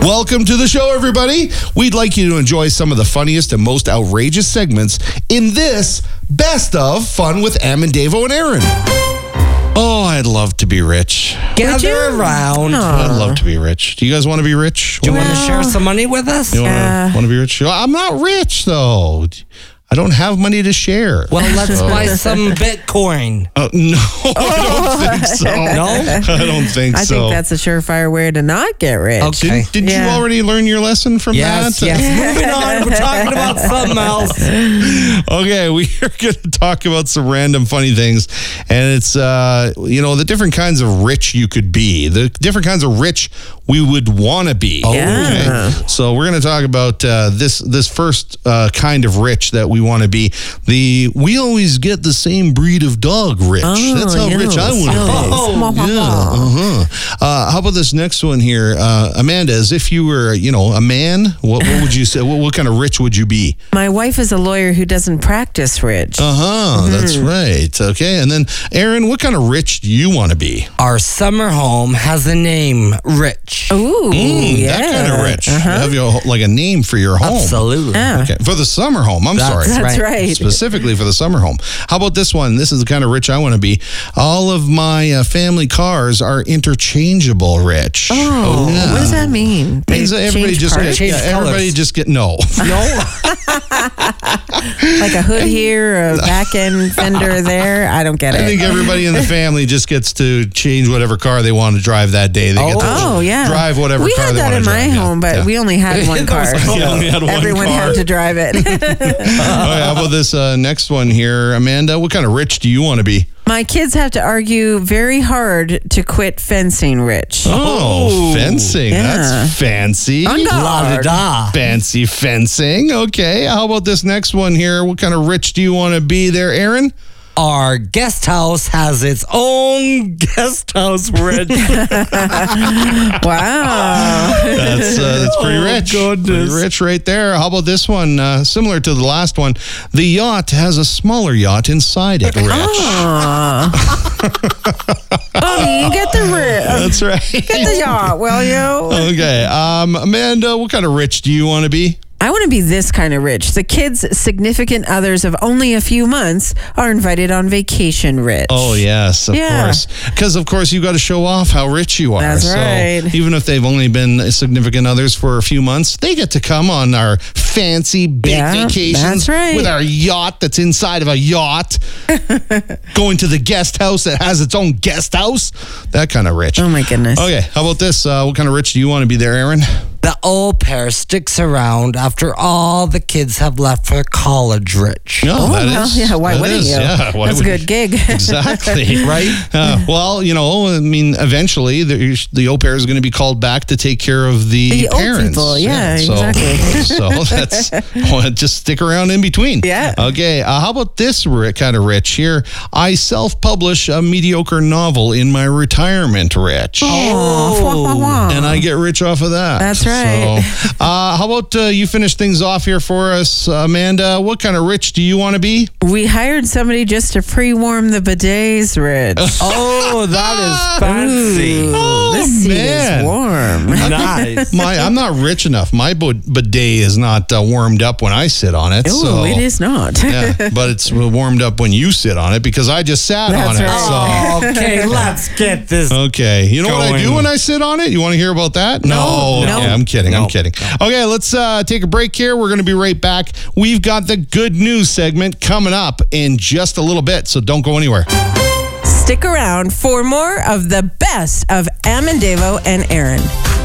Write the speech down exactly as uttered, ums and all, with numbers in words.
Welcome to the show, everybody. We'd like you to enjoy some of the funniest and most outrageous segments in this Best of Fun with Am and Davo and Aaron. Oh, I'd love to be rich. Gather around. I'd love to be rich. Do you guys want to be rich? Do you want to Well, share some money with us? You want to, Uh, want to be rich? I'm not rich, though. I don't have money to share. Well, let's buy some Bitcoin. Uh, no, I don't think so. No? I don't think I so. think that's a surefire way to not get rich. Okay. Didn't, didn't you Yeah. already learn your lesson from Yes, that? yes. Moving on, we're talking about something else. Okay, we are going to talk about some random funny things, and it's uh, you know the different kinds of rich you could be, the different kinds of rich we would want to be. Yeah. Okay? So we're going to talk about uh, this this first uh, kind of rich that we want to be. The we always get the same breed of dog rich. Oh, That's how yes. rich I want to be. Oh, Yeah. Uh-huh. Uh, how about this next one here, uh, Amanda? As if you were, you know, a man, what, what would you say? What, what kind of rich would you be? My wife is a lawyer who doesn't practice rich. Uh huh. That's right. Okay. And then, Aaron, what kind of rich do you want to be? Our summer home has a name, Rich. Ooh, Mm, yeah. That kind of rich. Have you a, like a name for your home? Absolutely. Yeah. Okay. For the summer home. I'm That's sorry. That's right. right. Specifically for the summer home. How about this one? This is the kind of rich I want to be. All of my uh, family cars are interchangeable rich. Oh, yeah. what does that mean? They Means that everybody change just parts? get, Change yeah, everybody colors. just get no. No. like a hood here, a back end fender there. I don't get it. I think everybody in the family just gets to change whatever car they want to drive that day. They get to Oh yeah, drive whatever we car had they that want in to my drive. Yeah, home, but yeah. we only had one car. Yeah, we had one Everyone car. had to drive it. All right, how about this uh, next one here, Amanda? What kind of rich do you want to be? My kids have to argue very hard to quit fencing, Rich. Oh, fencing. Yeah. That's fancy. On guard. La da da. Fancy fencing. Okay. How about this next one here? What kind of rich do you want to be there, Aaron? Our guest house has its own guest house, Rich. Wow. That's uh, that's pretty Oh, rich. goodness. Pretty rich right there. How about this one? Uh, similar to the last one. The yacht has a smaller yacht inside it, Rich. Aw. Honey, get the rich. That's right. Get the yacht, will you? Okay. Um, Amanda, what kind of rich do you want to be? I want to be this kind of rich. The kids' significant others of only a few months are invited on vacation, Rich. Oh, yes, of Yeah. course. Because, of course, you got to show off how rich you are. That's so right. even if they've only been significant others for a few months, they get to come on our fancy big Yeah, vacations that's right. with our yacht that's inside of a yacht, going to the guest house that has its own guest house. That kind of rich. Oh, my goodness. Okay, how about this? Uh, what kind of rich do you want to be there, Aaron? The au pair sticks around after all the kids have left for college, Rich. No, Oh, that well, is- yeah, why that wouldn't is, you? Yeah, why That's a wouldn't good gig. Exactly, right? Uh, well, you know, I mean, eventually the, the au pair is going to be called back to take care of the, The old parents. people, yeah, so, exactly. So that's, well, just stick around in between. Yeah. Okay, uh, how about this ri- kind of rich here? I self-publish a mediocre novel in my retirement, Rich. Oh, wah, wah, wah. And I get rich off of that. That's right. So, uh, how about uh, you finish things off here for us, Amanda? What kind of rich do you want to be? We hired somebody just to pre-warm the bidets, Rich. Oh, that is fancy. Ooh, Oh, this seat man. is warm. Nice. My, I'm not rich enough. My bid- bidet is not uh, warmed up when I sit on it. Oh, so, it is not. yeah, but it's warmed up when you sit on it because I just sat That's on it. right. Oh, okay, let's get this. So okay, you know what I do Going. when I sit on it? You want to hear about that? No, no. Okay, I'm kidding. I'm No. kidding. Okay, let's uh, take a break here. We're going to be right back. We've got the good news segment coming up in just a little bit, so don't go anywhere. Stick around for more of the best of Am and Davo and Aaron.